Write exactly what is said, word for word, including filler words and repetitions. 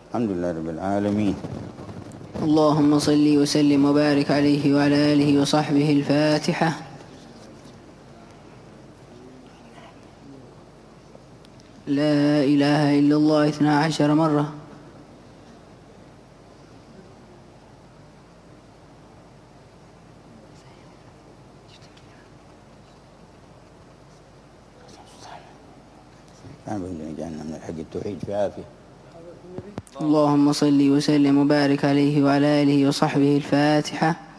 الحمد لله رب العالمين. اللهم صل وسلم وبارك عليه وعلى آله وصحبه. الفاتحة. لا إله إلا الله اثنا عشر مرة. جعلنا من الحق التوحيد في عافية. اللهم صل وسلم وبارك عليه وعلى آله وصحبه. الفاتحة.